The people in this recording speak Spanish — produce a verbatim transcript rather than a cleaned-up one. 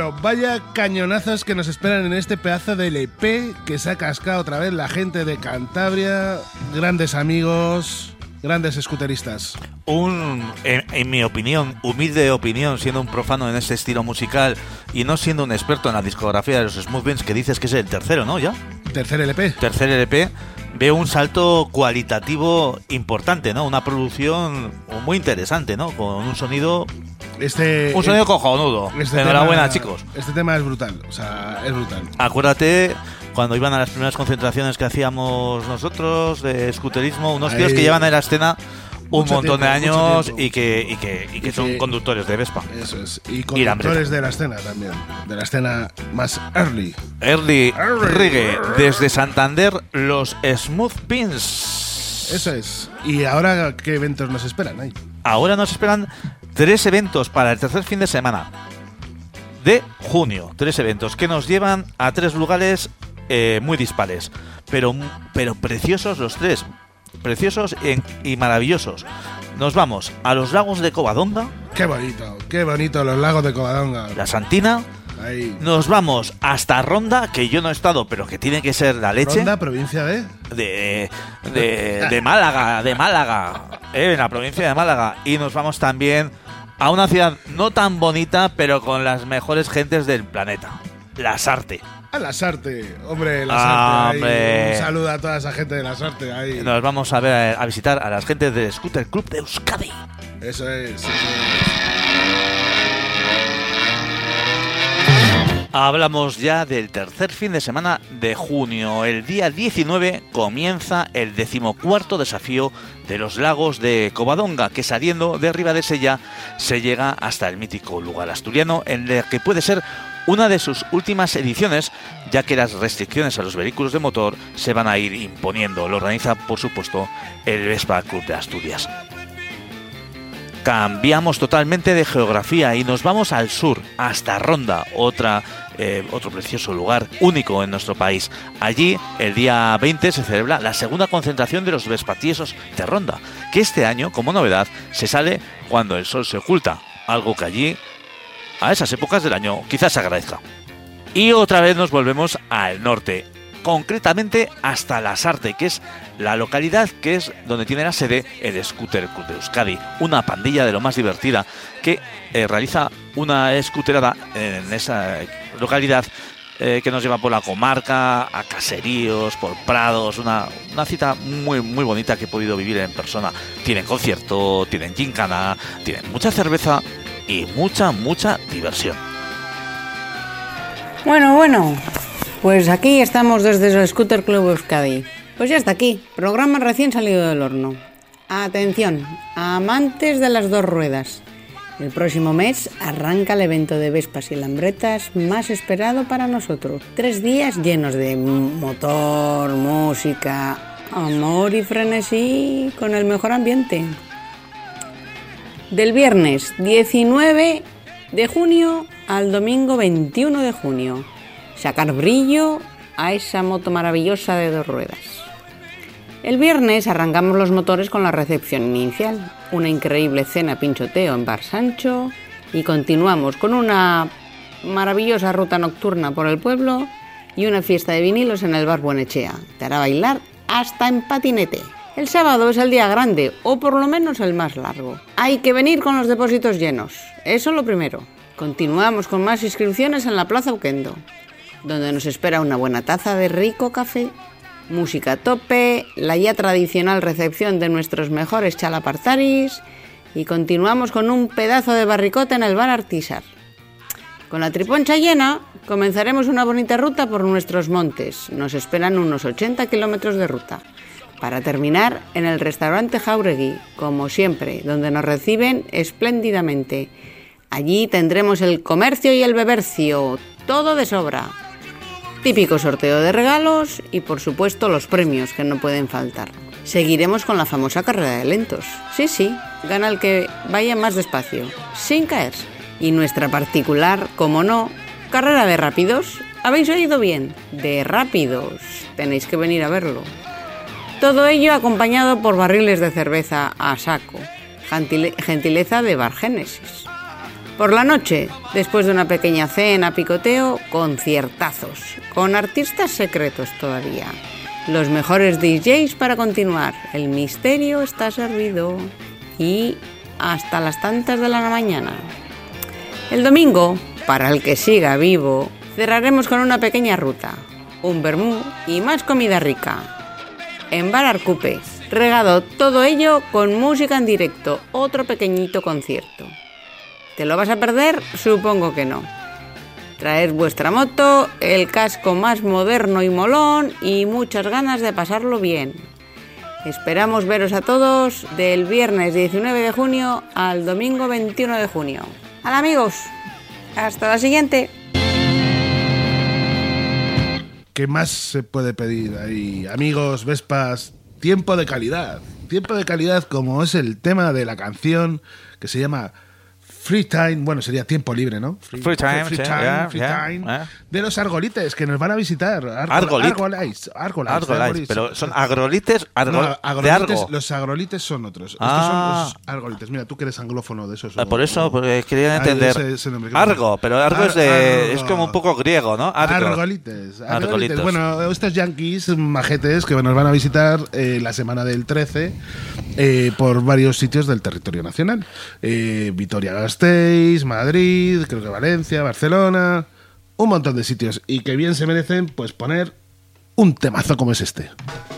Bueno, vaya cañonazos que nos esperan en este pedazo de L P que se ha cascado otra vez la gente de Cantabria, grandes amigos, grandes escuteristas. Un, en, en mi opinión, humilde opinión, siendo un profano en este estilo musical y no siendo un experto en la discografía de los Smooth Beans, que dices que es el tercero, ¿no? ¿Ya? Tercer L P. Tercer L P. Veo un salto cualitativo importante, ¿no? Una producción muy interesante, ¿no? Con un sonido... Este, un sonido cojonudo. Este Enhorabuena, tema, chicos. Este tema es brutal, o sea, es brutal. Acuérdate cuando iban a las primeras concentraciones que hacíamos nosotros de scooterismo, unos Ahí, tíos que llevan en la escena un mucho montón tiempo, de años mucho y que, y que, y que y son que, conductores de Vespa. Eso es. Y conductores de la escena también. De la escena más early. Early, early. Reggae. Desde Santander, los Smooth Beans. Eso es. ¿Y ahora qué eventos nos esperan ahí? Ahora nos esperan tres eventos para el tercer fin de semana de junio. Tres eventos que nos llevan a tres lugares eh, muy dispares. Pero, pero preciosos los tres. Preciosos y maravillosos. Nos vamos a los lagos de Covadonga. Qué bonito, qué bonito los lagos de Covadonga. La Santina. Ahí. Nos vamos hasta Ronda, que yo no he estado, pero que tiene que ser la leche. ¿Ronda, provincia de? De, de, de Málaga, de Málaga, eh, en la provincia de Málaga. Y nos vamos también a una ciudad no tan bonita, pero con las mejores gentes del planeta, Lasarte. A Lasarte, hombre, Ah, Lasarte. hombre. Un saludo a toda esa gente de Lasarte. Ahí. Nos vamos a ver a, a visitar a las gentes del Scooter Club de Euskadi. Eso es, eso es. Hablamos ya del tercer fin de semana de junio. El día diecinueve comienza el decimocuarto desafío de los lagos de Covadonga, que saliendo de Ribadesella se llega hasta el mítico lugar asturiano, en el que puede ser una de sus últimas ediciones, ya que las restricciones a los vehículos de motor se van a ir imponiendo. Lo organiza, por supuesto, el Vespa Club de Asturias. Cambiamos totalmente de geografía y nos vamos al sur, hasta Ronda, otra, eh, otro precioso lugar único en nuestro país. Allí, el día veinte, se celebra la segunda concentración de los vespatiesos de Ronda, que este año, como novedad, se sale cuando el sol se oculta, algo que allí, a esas épocas del año, quizás se agradezca. Y otra vez nos volvemos al norte, concretamente hasta Lasarte, que es la localidad que es donde tiene la sede el Scooter Club de Euskadi, una pandilla de lo más divertida que eh, realiza una scooterada en esa localidad eh, que nos lleva por la comarca, a caseríos, por prados, una, una cita muy muy bonita que he podido vivir en persona. Tienen concierto, tienen gincana, tienen mucha cerveza y mucha, mucha diversión. Bueno, bueno, pues aquí estamos desde el Scooter Club Euskadi. Pues ya está aquí, programa recién salido del horno. Atención, amantes de las dos ruedas. El próximo mes arranca el evento de Vespas y Lambretas más esperado para nosotros. Tres días llenos de motor, música, amor y frenesí con el mejor ambiente. Del viernes diecinueve de junio al domingo veintiuno de junio. Sacar brillo a esa moto maravillosa de dos ruedas. El viernes arrancamos los motores con la recepción inicial, una increíble cena pinchoteo en Bar Sancho y continuamos con una maravillosa ruta nocturna por el pueblo y una fiesta de vinilos en el Bar Buenechea. Te hará bailar hasta en patinete. El sábado es el día grande, o por lo menos el más largo. Hay que venir con los depósitos llenos, eso lo primero. Continuamos con más inscripciones en la Plaza Uquendo, donde nos espera una buena taza de rico café, música a tope, la ya tradicional recepción de nuestros mejores chalapartaris y continuamos con un pedazo de barricota en el Bar Artisar. Con la triponcha llena, comenzaremos una bonita ruta por nuestros montes. Nos esperan unos ochenta kilómetros de ruta, para terminar en el restaurante Jauregui, como siempre, donde nos reciben espléndidamente. Allí tendremos el comercio y el bebercio, todo de sobra. Típico sorteo de regalos y, por supuesto, los premios que no pueden faltar. Seguiremos con la famosa carrera de lentos. Sí, sí, gana el que vaya más despacio, sin caerse. Y nuestra particular, como no, carrera de rápidos. ¿Habéis oído bien? De rápidos. Tenéis que venir a verlo. Todo ello acompañado por barriles de cerveza a saco, Gentile- gentileza de Bar Génesis. Por la noche, después de una pequeña cena, picoteo, conciertazos, con artistas secretos todavía. Los mejores D Js para continuar. El misterio está servido. Y hasta las tantas de la mañana. El domingo, para el que siga vivo, cerraremos con una pequeña ruta. Un vermú y más comida rica. En Bar Arcupe, regado todo ello con música en directo. Otro pequeñito concierto. ¿Te lo vas a perder? Supongo que no. Traed vuestra moto, el casco más moderno y molón y muchas ganas de pasarlo bien. Esperamos veros a todos del viernes diecinueve de junio al domingo veintiuno de junio. ¡Hala, amigos! ¡Hasta la siguiente! ¿Qué más se puede pedir ahí? Amigos, Vespas, tiempo de calidad. Tiempo de calidad como es el tema de la canción que se llama Free Time, bueno, sería tiempo libre, ¿no? Free, free Time, free sí, time, yeah, free yeah, time yeah. De los argolites que nos van a visitar. Argol, Argolit. Argolites. Argolites, Argolites, argolites. pero son agrolites, argol, No, de agrolites, argo. los agrolites son otros. Estos Ah. son los argolites. Mira, tú que eres anglófono de esos. Ah, Por eso, porque quería Ay, entender. ese- ese nombre, ¿qué Argo, pasa? pero argo Ar- es de. argo. Es como un poco griego, ¿no? Argo. Argolites, argolites. Argolitos. Bueno, estos yankees majetes que nos van a visitar eh, la semana del trece eh, por varios sitios del territorio nacional. Eh, Vitoria-Gasteiz, Madrid, creo que Valencia, Barcelona, un montón de sitios. Y que bien se merecen pues poner un temazo como es este.